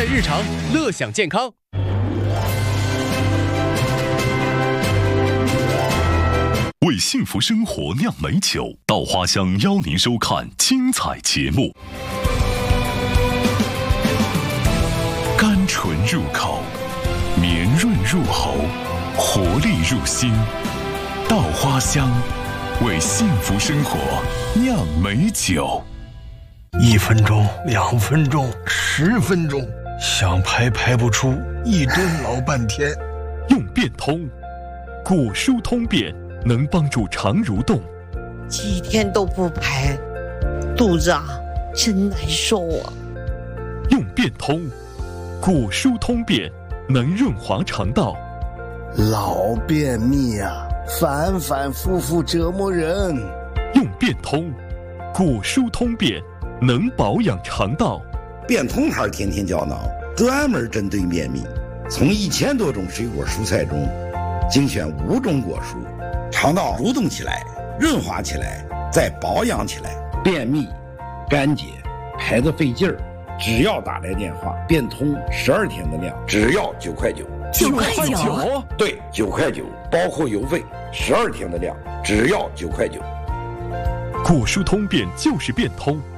在日常，乐享健康。 为幸福生活酿美酒，稻花香邀您收看精彩节目。甘醇入口，绵润入喉，活力入心。稻花香，为幸福生活酿美酒。 1分钟、2分钟、10分钟，想排不出，一蹲老半天。 用变通，果蔬通便，能帮助肠蠕动。 几天都不排，肚子真难受啊。 用变通，果蔬通便，能润滑肠道。 老便秘啊，反反复复折磨人。 用变通，果蔬通便，能保养肠道。 变通牌天天胶囊专门针对便秘，从1000多种水果蔬菜中精选5种果蔬，肠道蠕动起来，润滑起来，再保养起来。便秘、干结、排得费劲儿，只要打来电话，变通12天的量，只要9块9。 9块9？ 对，9块9，包括邮费，12天的量，只要9块9。 果蔬通便就是变通。